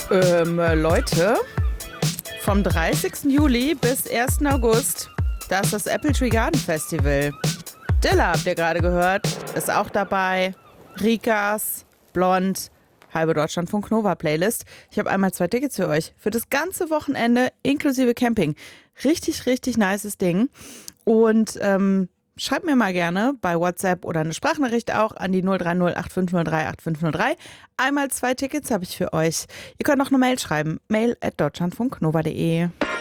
Leute, vom 30. Juli bis 1. August, da ist das Apple Tree Garden Festival. Dilla habt ihr gerade gehört, ist auch dabei. Rikas, Blond, halbe Deutschlandfunk Nova Playlist. Ich habe einmal 2 Tickets für euch. Für das ganze Wochenende inklusive Camping. Richtig, richtig nices Ding. Und schreibt mir mal gerne bei WhatsApp oder eine Sprachnachricht auch an die 030 8503 8503. Einmal 2 Tickets habe ich für euch. Ihr könnt auch eine Mail schreiben. mail@deutschlandfunknova.de.